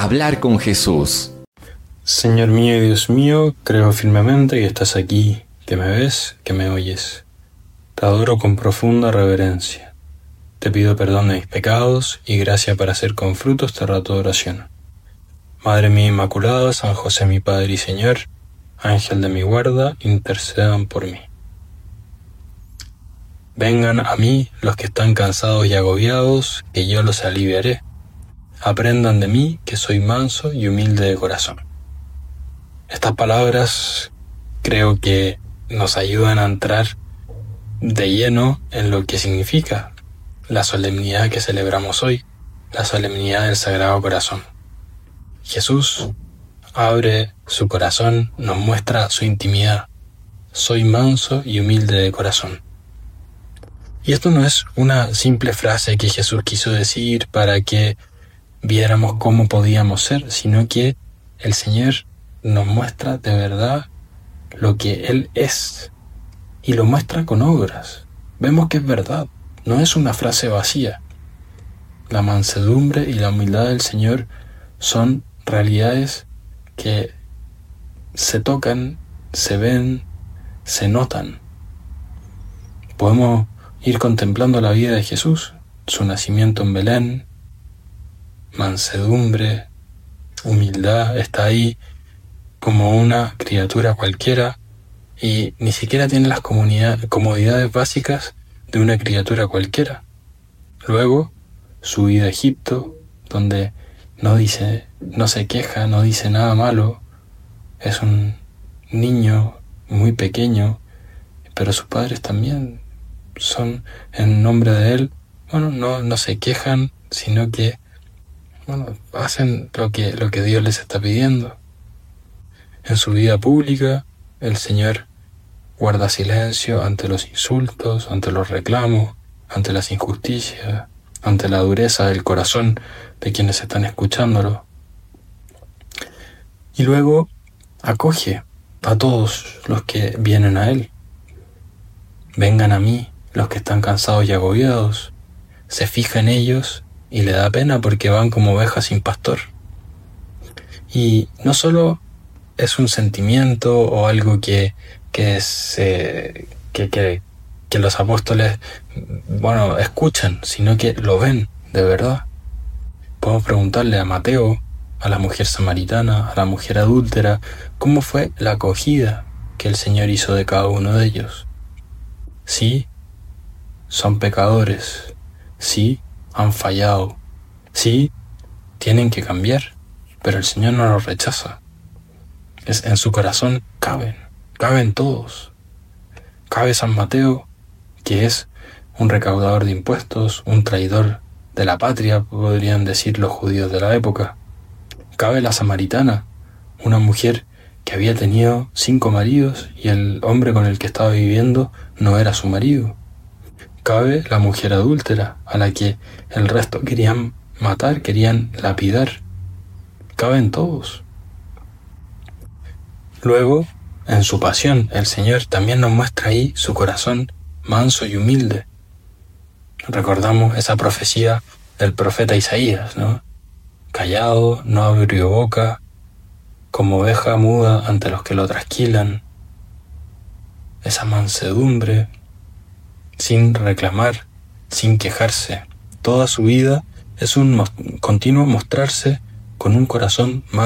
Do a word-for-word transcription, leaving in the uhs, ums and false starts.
Hablar con Jesús. Señor mío y Dios mío, creo firmemente que estás aquí, que me ves, que me oyes. Te adoro con profunda reverencia. Te pido perdón de mis pecados y gracia para hacer con fruto este rato de oración. Madre mía Inmaculada, San José mi Padre y Señor, Ángel de mi guarda, intercedan por mí. Vengan a mí los que están cansados y agobiados, que yo los aliviaré. Aprendan de mí, que soy manso y humilde de corazón. Estas palabras creo que nos ayudan a entrar de lleno en lo que significa la solemnidad que celebramos hoy, la solemnidad del Sagrado Corazón. Jesús abre su corazón, nos muestra su intimidad. Soy manso y humilde de corazón. Y esto no es una simple frase que Jesús quiso decir para que viéramos cómo podíamos ser, sino que el Señor nos muestra de verdad lo que Él es y lo muestra con obras. Vemos que es verdad, no es una frase vacía. La mansedumbre y la humildad del Señor son realidades que se tocan, se ven, se notan. Podemos ir contemplando la vida de Jesús, su nacimiento en Belén, mansedumbre, humildad, está ahí como una criatura cualquiera y ni siquiera tiene las comodidades básicas de una criatura cualquiera. Luego, su vida a Egipto, donde no dice, no se queja, no dice nada malo, es un niño muy pequeño, pero sus padres también son en nombre de él, bueno, no, no se quejan, sino que bueno, hacen lo que, lo que Dios les está pidiendo. En su vida pública, el Señor guarda silencio ante los insultos, ante los reclamos, ante las injusticias, ante la dureza del corazón de quienes están escuchándolo. Y luego acoge a todos los que vienen a Él. Vengan a mí los que están cansados y agobiados. Se fija en ellos y le da pena porque van como ovejas sin pastor. Y no solo es un sentimiento o algo que, que, es, eh, que, que, que los apóstoles bueno, escuchan, sino que lo ven de verdad. Podemos preguntarle a Mateo, a la mujer samaritana, a la mujer adúltera, cómo fue la acogida que el Señor hizo de cada uno de ellos. Sí, son pecadores, sí, han fallado, sí, tienen que cambiar, pero el Señor no los rechaza. Es, en su corazón caben, caben todos. Cabe San Mateo, que es un recaudador de impuestos, un traidor de la patria, podrían decir los judíos de la época. Cabe la samaritana, una mujer que había tenido cinco maridos y el hombre con el que estaba viviendo no era su marido. Cabe la mujer adúltera, a la que el resto querían matar, querían lapidar. Caben todos. Luego, en su pasión, el Señor también nos muestra ahí su corazón manso y humilde. Recordamos esa profecía del profeta Isaías, ¿no? Callado, no abrió boca, como oveja muda ante los que lo trasquilan. Esa mansedumbre, sin reclamar, sin quejarse. Toda su vida es un continuo mostrarse con un corazón